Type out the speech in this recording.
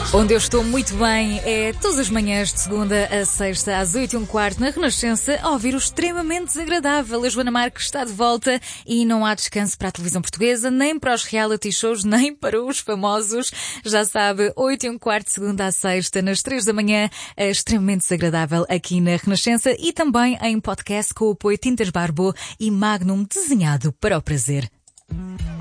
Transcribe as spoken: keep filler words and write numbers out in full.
Onde eu estou muito bem é todas as manhãs de segunda a sexta às oito e um quarto na Renascença a ouvir o extremamente desagradável. A Joana Marques está de volta e não há descanso para a televisão portuguesa, nem para os reality shows, nem para os famosos. Já sabe, oito e um quarto de segunda a sexta, nas três da manhã, é extremamente desagradável aqui na Renascença e também em podcast com o apoio Tintas Barbo e Magnum desenhado para o prazer.